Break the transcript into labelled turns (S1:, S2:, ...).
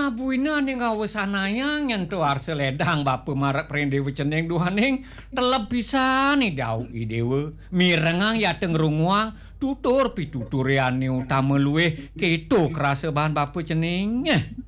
S1: buina ning awesanayang nyentuh arseledang bapa marak prende weceneng duhaning telep bisa ni dau idewe mirengang ya teng runguang tutur pituturiane utama luweh keto kerasa bahan bapa cening